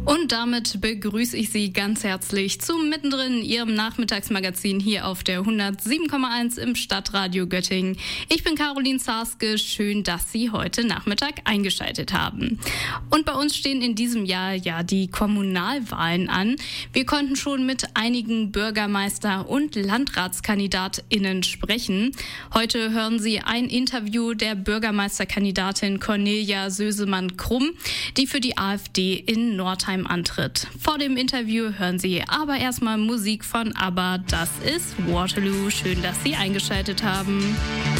Und damit begrüße ich Sie ganz herzlich zu Mittendrin, Ihrem Nachmittagsmagazin hier auf der 107,1 im Stadtradio Göttingen. Ich bin Caroline Zarske, schön, dass Sie heute Nachmittag eingeschaltet haben. Und bei uns stehen in diesem Jahr ja die Kommunalwahlen an. Wir konnten schon mit einigen Bürgermeister- und LandratskandidatInnen sprechen. Heute hören Sie ein Interview der Bürgermeisterkandidatin Cornelia Sösemann-Krumm, die für die AfD in Nordheim antritt. Vor dem Interview hören Sie aber erstmal Musik von ABBA. Das ist Waterloo. Schön, dass Sie eingeschaltet haben.